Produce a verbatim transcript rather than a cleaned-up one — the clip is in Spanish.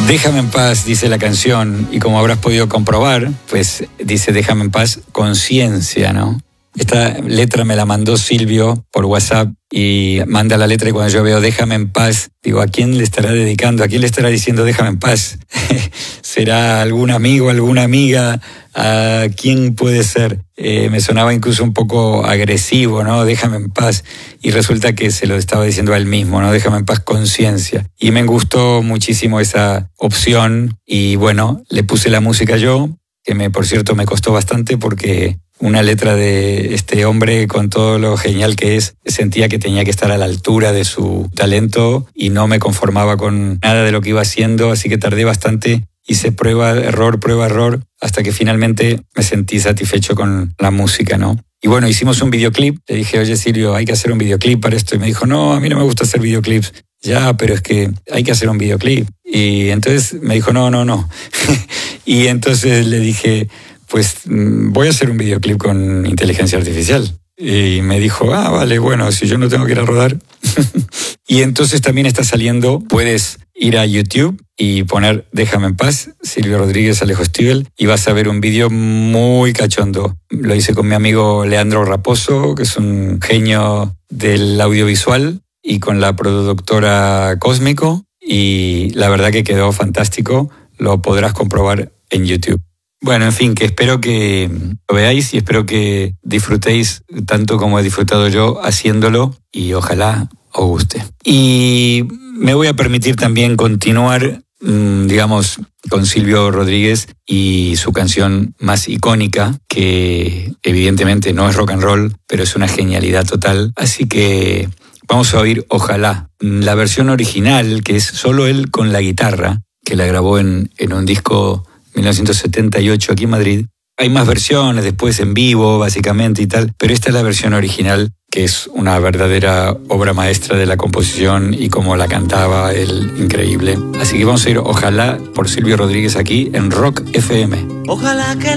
Déjame en paz, dice la canción, y como habrás podido comprobar, pues dice déjame en paz, conciencia, ¿no? Esta letra me la mandó Silvio por WhatsApp y manda la letra y cuando yo veo déjame en paz, digo, ¿a quién le estará dedicando? ¿A quién le estará diciendo déjame en paz? ¿Será algún amigo, alguna amiga? ¿A quién puede ser? Eh, me sonaba incluso un poco agresivo, ¿no? Déjame en paz. Y resulta que se lo estaba diciendo a él mismo, ¿no? Déjame en paz, conciencia. Y me gustó muchísimo esa opción y bueno, le puse la música yo, que me, por cierto me costó bastante porque una letra de este hombre con todo lo genial que es, sentía que tenía que estar a la altura de su talento y no me conformaba con nada de lo que iba haciendo, así que tardé bastante, hice prueba, error, prueba, error, hasta que finalmente me sentí satisfecho con la música, ¿no? Y bueno, hicimos un videoclip, le dije, oye Silvio, hay que hacer un videoclip para esto, y me dijo, no, a mí no me gusta hacer videoclips. Ya, pero es que hay que hacer un videoclip. Y entonces me dijo, no, no, no. Y entonces le dije, pues voy a hacer un videoclip con inteligencia artificial. Y me dijo, ah, vale, bueno, si yo no tengo que ir a rodar. Y entonces también está saliendo, puedes ir a YouTube y poner Déjame en paz, Silvio Rodríguez, Alejo Stivel, y vas a ver un vídeo muy cachondo. Lo hice con mi amigo Leandro Raposo, que es un genio del audiovisual, y con la productora Cósmico, y la verdad que quedó fantástico. Lo podrás comprobar en YouTube. Bueno, en fin, que espero que lo veáis y espero que disfrutéis tanto como he disfrutado yo haciéndolo y ojalá os guste. Y me voy a permitir también continuar, digamos, con Silvio Rodríguez y su canción más icónica, que evidentemente no es rock and roll, pero es una genialidad total. Así que vamos a oír Ojalá, la versión original, que es solo él con la guitarra, que la grabó en, en un disco mil novecientos setenta y ocho aquí en Madrid. Hay más versiones después en vivo, básicamente y tal, pero esta es la versión original, que es una verdadera obra maestra de la composición y como la cantaba él, increíble. Así que vamos a ir Ojalá por Silvio Rodríguez aquí en Rock F M. Ojalá que